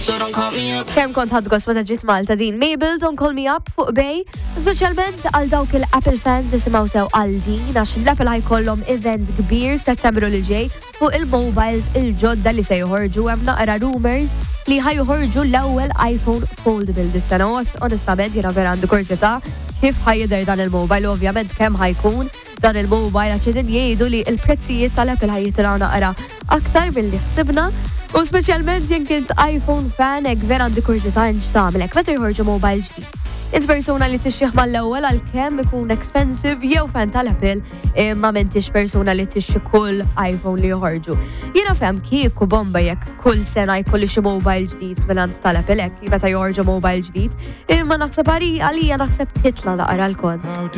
Kemm kont ħadgos meta ġiet Malta din Mabel Don't Call Me Up fuq Bej, speċjalment għal dawk il-Apple fans isimgħu sew għal din għax l-Apple ħajkollhom event kbir Settembru li ġej fuq il-mobiles il-ġodda li se joħorġu hemm naqra rumors li ħajjoħorġu l-ewwel iPhone foldable dis-sena. Onestament jiena vera għandi kursità kif ħajjidher dan il-mobile, ovvjament kemm ħajkun dan il-mobile għax qegħdin jgħidu li l-prezzijiet tal-Apple ħajjitilgħu naqra aktar milli ħsibna. U speċjalment jekk int iPhone fan hekk vera għandi kursità x'tagħmel meta jħorġu mobile ġdid. Int persuna li tixxieħ mal-ewwel għalkemm ikun expensive jew fan tal-Apple imma m'intix persuna li tixxi kull iPhone li joħorġu. Jiena fehm kieku bomba jekk kull sena jkolli xi mobile ġdid mingħand tal-Apple hekk meta joħorġu mobile ġdid, imma naħseb għalija naħseb titla' naqra l-kont.